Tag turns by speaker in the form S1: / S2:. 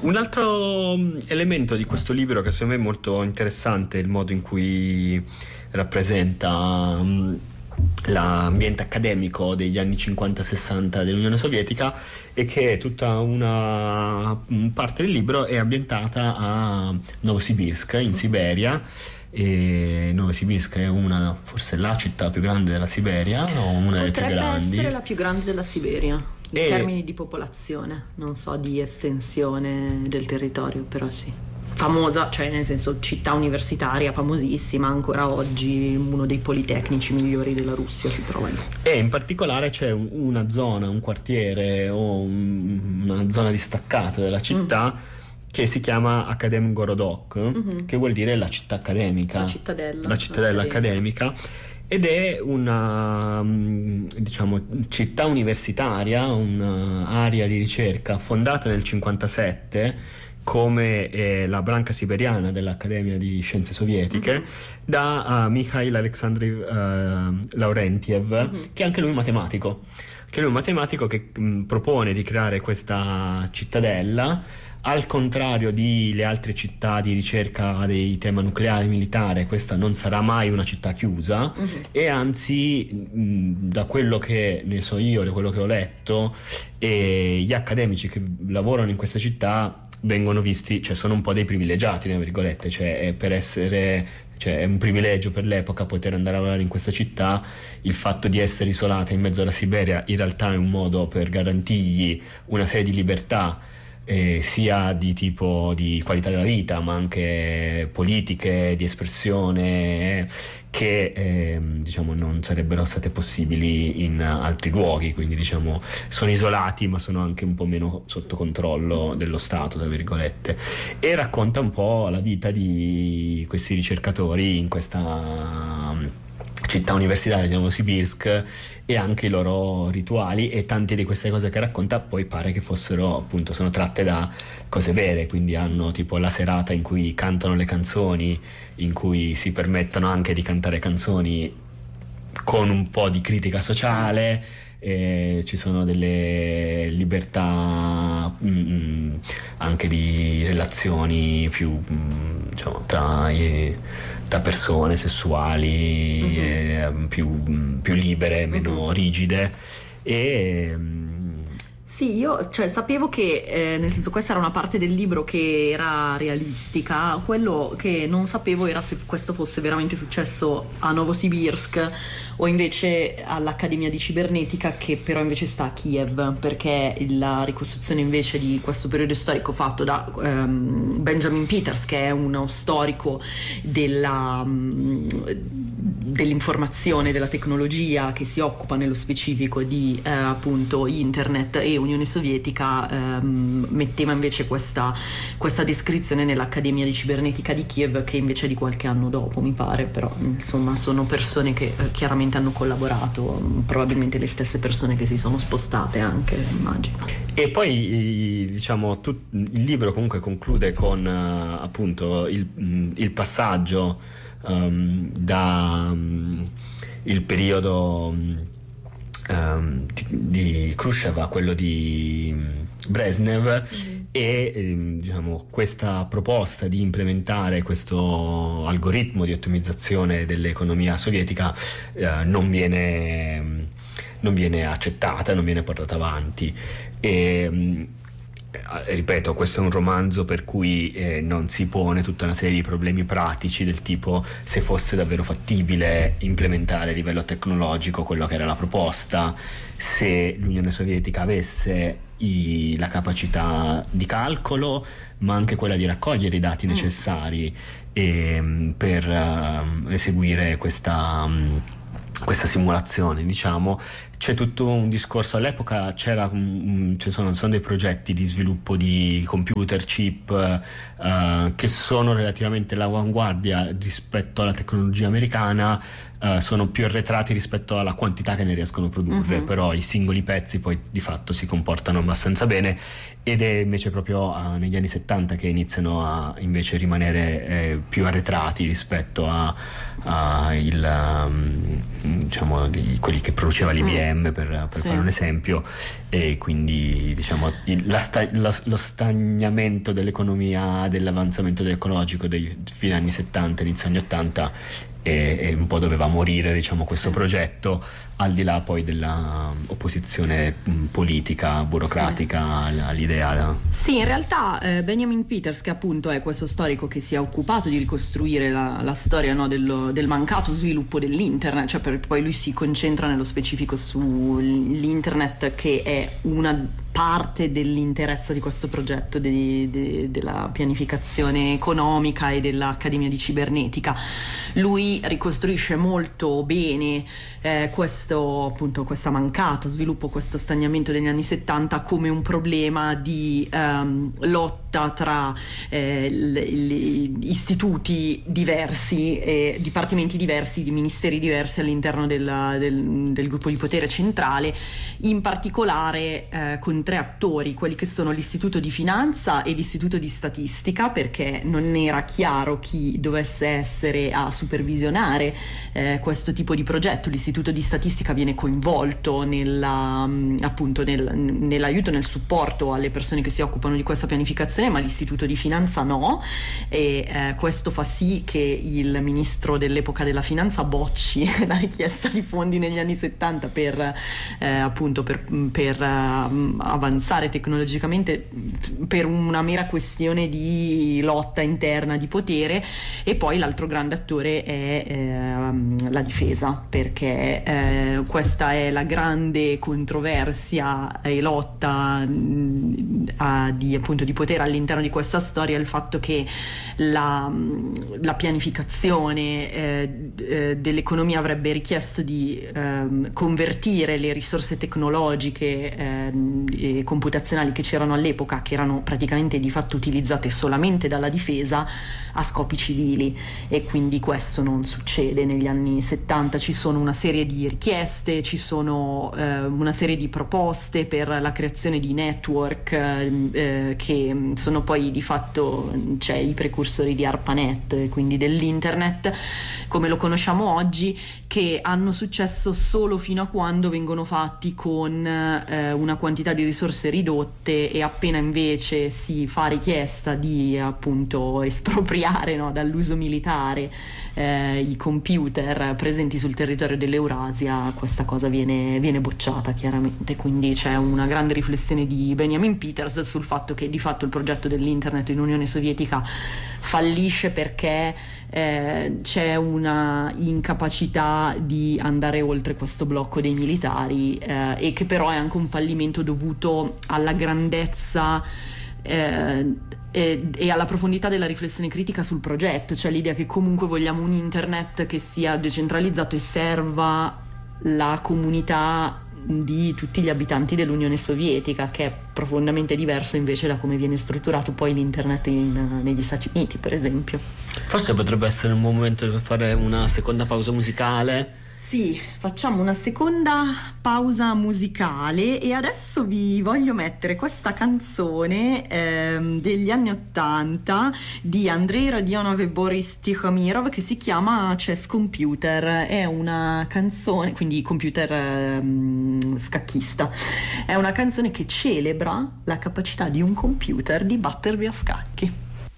S1: Un altro elemento di questo libro che secondo me è molto interessante è il modo in cui rappresenta l'ambiente accademico degli anni 50-60 dell'Unione Sovietica, e che tutta una parte del libro è ambientata a Novosibirsk in Siberia. E Novosibirsk è forse la città più grande della Siberia, o una delle più grandi.
S2: Potrebbe essere la più grande della Siberia in termini di popolazione, non so di estensione del territorio, però sì, famosa, cioè nel senso città universitaria famosissima, ancora oggi uno dei politecnici migliori della Russia si trova lì.
S1: E in particolare c'è una zona, un quartiere o una zona distaccata della città che si chiama Akademgorodok, che vuol dire la città accademica, la cittadella accademica, ed è una, diciamo, città universitaria, un'area di ricerca fondata nel 1957 come la branca siberiana dell'Accademia di Scienze Sovietiche, da Mikhail Alexandrov Laurentiev, che è anche lui matematico, che propone di creare questa cittadella. Al contrario di le altre città di ricerca dei tema nucleare e militare, questa non sarà mai una città chiusa, e anzi, da quello che ne so io, da quello che ho letto, gli accademici che lavorano in questa città vengono visti, cioè sono un po' dei privilegiati, tra virgolette, cioè è un privilegio per l'epoca poter andare a lavorare in questa città. Il fatto di essere isolata in mezzo alla Siberia in realtà è un modo per garantirgli una serie di libertà, sia di tipo di qualità della vita, ma anche politiche, di espressione, che diciamo non sarebbero state possibili in altri luoghi. Quindi diciamo sono isolati, ma sono anche un po' meno sotto controllo dello Stato, tra virgolette, e racconta un po' la vita di questi ricercatori in questa città universitaria di Novosibirsk, e anche i loro rituali, e tante di queste cose che racconta poi pare che fossero, appunto, sono tratte da cose vere. Quindi hanno tipo la serata in cui cantano le canzoni, in cui si permettono anche di cantare canzoni con un po' di critica sociale, ci sono delle libertà anche di relazioni più diciamo tra persone sessuali, più libere, meno rigide.
S2: Sì, io sapevo che nel senso questa era una parte del libro che era realistica. Quello che non sapevo era se questo fosse veramente successo a Novosibirsk o invece all'Accademia di Cibernetica, che però invece sta a Kiev, perché la ricostruzione invece di questo periodo storico fatto da Benjamin Peters, che è uno storico dell'informazione, della tecnologia, che si occupa nello specifico di appunto internet e Unione Sovietica, metteva invece questa descrizione nell'Accademia di Cibernetica di Kiev, che invece è di qualche anno dopo, mi pare. Però insomma sono persone che chiaramente hanno collaborato, probabilmente le stesse persone che si sono spostate anche, immagino.
S1: E poi diciamo il libro comunque conclude con appunto il passaggio da il periodo di Khrushchev a quello di Brezhnev, e diciamo questa proposta di implementare questo algoritmo di ottimizzazione dell'economia sovietica non viene accettata, non viene portata avanti. E ripeto, questo è un romanzo per cui non si pone tutta una serie di problemi pratici, del tipo se fosse davvero fattibile implementare a livello tecnologico quello che era la proposta, se l'Unione Sovietica avesse la capacità di calcolo, ma anche quella di raccogliere i dati necessari per eseguire questa simulazione, diciamo. C'è tutto un discorso. All'epoca sono dei progetti di sviluppo di computer, chip, che sono relativamente all'avanguardia rispetto alla tecnologia americana, sono più arretrati rispetto alla quantità che ne riescono a produrre, però i singoli pezzi poi di fatto si comportano abbastanza bene, ed è invece proprio negli anni 70 che iniziano a invece rimanere più arretrati rispetto a diciamo quelli che produceva l'IBM IBM per fare un esempio, e quindi diciamo lo stagnamento dell'economia, dell'avanzamento ecologico dei fine anni 70, inizio anni 80 e un po' doveva morire, diciamo, questo progetto, al di là poi della opposizione politica, burocratica all'idea.
S2: Sì, in realtà Benjamin Peters, che appunto è questo storico che si è occupato di ricostruire la storia, no, del mancato sviluppo dell'internet, cioè poi lui si concentra nello specifico sull'internet, che è una parte dell'interezza di questo progetto della pianificazione economica e dell'Accademia di Cibernetica. Lui ricostruisce molto bene questo mancato sviluppo, questo stagnamento degli anni 70 come un problema di lotta tra istituti diversi, dipartimenti diversi, di ministeri diversi all'interno del gruppo di potere centrale, in particolare con 3 attori, quelli che sono l'Istituto di Finanza e l'Istituto di Statistica, perché non era chiaro chi dovesse essere a supervisionare questo tipo di progetto. L'Istituto di Statistica viene coinvolto nell'aiuto, nel supporto alle persone che si occupano di questa pianificazione, ma l'Istituto di Finanza no, e questo fa sì che il ministro dell'epoca della finanza bocci la richiesta di fondi negli anni 70 per avanzare tecnologicamente, per una mera questione di lotta interna di potere. E poi l'altro grande attore è la difesa, perché questa è la grande controversia e lotta di potere all'interno di questa storia, il fatto che la pianificazione dell'economia avrebbe richiesto di convertire le risorse tecnologiche e computazionali che c'erano all'epoca, che erano praticamente di fatto utilizzate solamente dalla difesa, a scopi civili, e quindi questo non succede negli anni 70. Ci sono una serie di richieste, ci sono una serie di proposte per la creazione di network che sono poi di fatto i precursori di ARPANET, quindi dell'internet come lo conosciamo oggi, che hanno successo solo fino a quando vengono fatti con una quantità di risorse ridotte, e appena invece si fa richiesta di appunto espropriare, no, dall'uso militare i computer presenti sul territorio dell'Eurasia, questa cosa viene bocciata chiaramente. Quindi c'è una grande riflessione di Benjamin Peters sul fatto che di fatto il progetto dell'internet in Unione Sovietica fallisce perché c'è una incapacità di andare oltre questo blocco dei militari, e che però è anche un fallimento dovuto alla grandezza e alla profondità della riflessione critica sul progetto, cioè l'idea che comunque vogliamo un internet che sia decentralizzato e serva la comunità di tutti gli abitanti dell'Unione Sovietica, che è profondamente diverso invece da come viene strutturato poi l'internet negli Stati Uniti, per esempio.
S1: Forse potrebbe essere un buon momento per fare una seconda pausa musicale.
S2: Sì, facciamo una seconda pausa musicale, e adesso vi voglio mettere questa canzone degli anni *80 di Andrei Rodionov e Boris Tikhomirov, che si chiama Chess Computer. È una canzone, quindi computer scacchista, è una canzone che celebra la capacità di un computer di battervi a scacchi.